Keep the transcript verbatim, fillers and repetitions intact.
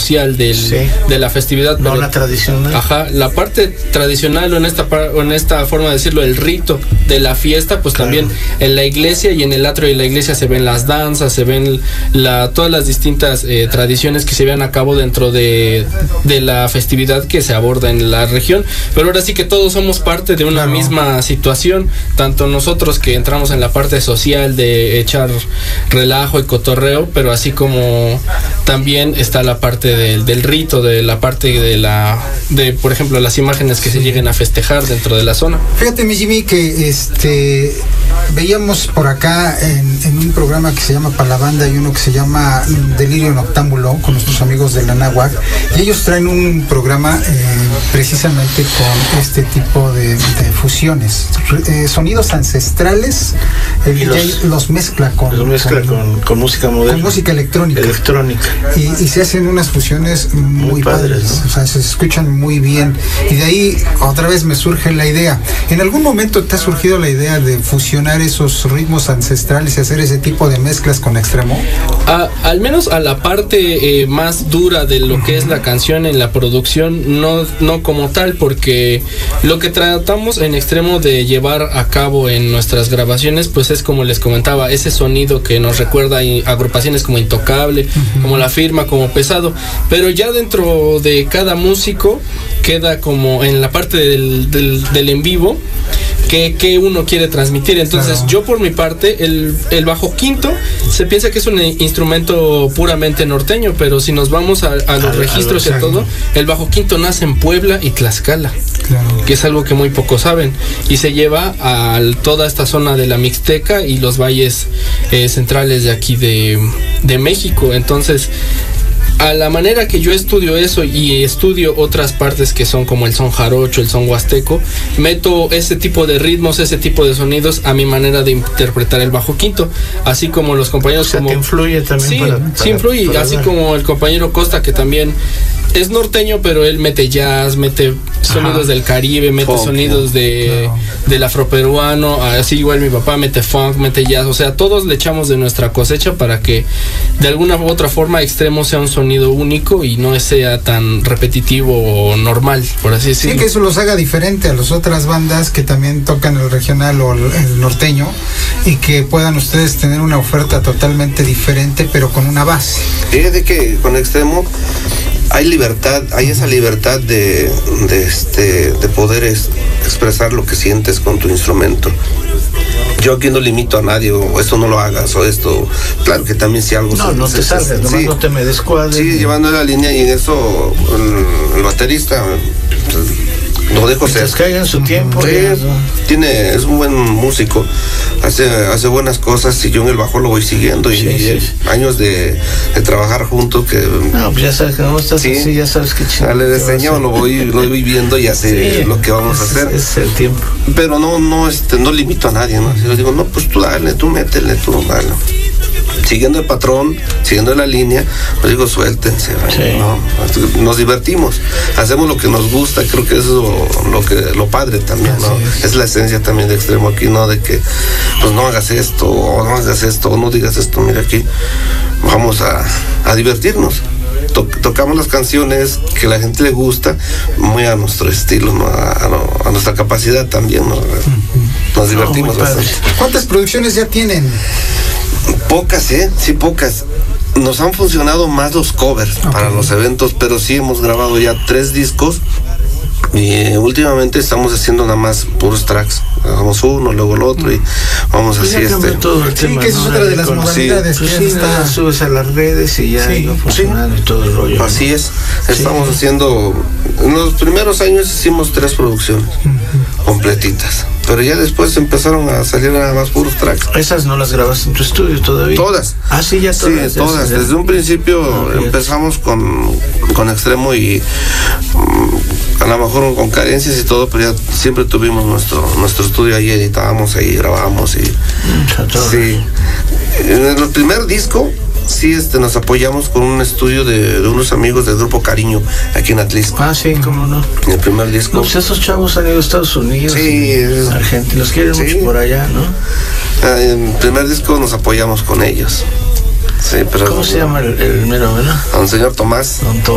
social del, sí. de la festividad. No pero, la tradicional. Ajá, la parte tradicional, o en esta, o en esta forma de decirlo, el rito de la fiesta, pues claro. También en la iglesia y en el atrio de la iglesia se ven las danzas, se ven la, todas las distintas eh, tradiciones que se llevan a cabo dentro de, de la festividad que se aborda en la región. Pero ahora sí que todos somos parte de una claro. misma situación, tanto nosotros que entramos en la parte social de echar relajo y cotorreo, pero así como también está la parte del, del rito, de la parte de la, de por ejemplo las imágenes que sí. se lleguen a festejar dentro de la zona. Fíjate, mi Jimmy, que este veíamos por acá en, en un programa que se llama Para la Banda y uno que se llama Delirio Noctámbulo con nuestros amigos de la Náhuac, y ellos traen un programa eh, precisamente con este tipo de, de fusiones, eh, sonidos ancestrales, el y D J los, los mezcla con, los mezcla con, con, con música moderna, con música electrónica, electrónica. Y, y se hacen unas fusiones muy, muy padres, padres ¿no? O sea, se escuchan muy bien, y de ahí otra vez me surge la idea. ¿En algún momento te ha surgido la idea de fusionar esos ritmos ancestrales y hacer ese tipo de mezclas con extremo? A, al menos a la parte eh, más dura de lo que es la canción en la producción, no, no como tal, porque lo que tratamos en extremo de llevar a cabo en nuestras grabaciones, pues es como les comentaba, ese sonido que nos recuerda a agrupaciones como Intocable, uh-huh. como La Firma, como Pesado, pero ya dentro de cada músico queda como en la parte del, del, del en vivo que, que uno quiere transmitir. Entonces claro. yo por mi parte, el, el bajo quinto se piensa que es un instrumento puramente norteño, pero si nos vamos a, a los a, registros a y a todo, el bajo quinto nace en Puebla y Tlaxcala, claro. que es algo que muy pocos saben, y se lleva a toda esta zona de la Mixteca y los valles eh, centrales de aquí de, de México. Entonces, a la manera que yo estudio eso y estudio otras partes que son como el son jarocho, el son huasteco, meto ese tipo de ritmos, ese tipo de sonidos a mi manera de interpretar el bajo quinto, así como los compañeros, o sea, como... que influye también. Sí, para, sí influye, para así ver. Como el compañero Costa, que también es norteño, pero él mete jazz, mete sonidos Ajá. del Caribe, mete funk, sonidos de claro. del afroperuano, así igual mi papá mete funk, mete jazz, o sea, todos le echamos de nuestra cosecha para que de alguna u otra forma extremo sea un sonido único y no sea tan repetitivo o normal, por así decirlo. Sí, que eso los haga diferente a las otras bandas que también tocan el regional o el, el norteño, y que puedan ustedes tener una oferta totalmente diferente, pero con una base. Fíjate que con extremo hay libertad, hay esa libertad de, de este de poder es, expresar lo que sientes con tu instrumento. Yo aquí no limito a nadie, o esto no lo hagas, o esto, claro que también si algo... No, se, no te salgas, sí, nomás no te me descuadres. Sí, llevando la línea, y en eso el, el baterista lo dejo ser. Que caiga en su tiempo. Sí, tiene, es un buen músico, hace, hace buenas cosas, y yo en el bajo lo voy siguiendo, y, sí, y sí. años de, de trabajar juntos que... No, pues ya sabes que no estás sí, así, ya sabes que chingada. Le enseño, lo voy, lo voy viendo y hace sí, lo que vamos es, a hacer. Es el tiempo. Pero no, no, este, no limito a nadie, ¿no? Si yo digo, no, pues tú dale, tú métele, tú dale. Siguiendo el patrón, siguiendo la línea, pues digo, suéltense, sí. ¿no? Nos divertimos, hacemos lo que nos gusta, creo que eso es lo, lo que lo padre también, ¿no? Es. es la esencia también de extremo aquí, ¿no? De que pues no hagas esto, o no hagas esto, o no digas esto, mira aquí, vamos a, a divertirnos. Tocamos las canciones que a la gente le gusta, muy a nuestro estilo, ¿no? a, a, a nuestra capacidad también, ¿no? Nos divertimos no, bastante. ¿Cuántas producciones ya tienen? Pocas, ¿eh? Sí, pocas. Nos han funcionado más los covers okay. para los eventos, pero sí hemos grabado ya tres discos. Y eh, últimamente estamos haciendo nada más puros tracks. Hagamos uno, luego el otro y vamos pues así este. Todo el sí, tema, que eso ¿no? es otra de las modalidades. Sí, pues sí, está, subes a las redes y ya sí, iba funcionando sí. y todo el rollo. Así ¿no? es. Estamos sí. haciendo. En los primeros años hicimos tres producciones uh-huh. completitas. Pero ya después empezaron a salir nada más puros tracks. ¿Esas no las grabas en tu estudio todavía? Todas. Ah, sí, ya todas. Sí, todas. Ya. Desde un principio no, empezamos con, con extremo y um, a lo mejor con carencias y todo, pero ya siempre tuvimos nuestro nuestro estudio ahí, editábamos ahí, grabábamos y... Mm, sí. En el primer disco... Sí, este, nos apoyamos con un estudio de, de unos amigos del grupo Cariño aquí en Atlisco. Ah, sí, cómo no. En el primer disco. No, pues esos chavos han ido a Estados Unidos. Sí, es, Argentina, los quieren sí. mucho por allá, ¿no? Ah, en el primer disco nos apoyamos con ellos. Sí, pero ¿cómo se llama el, el mero, verdad? A un señor Tomás. Don Tomás.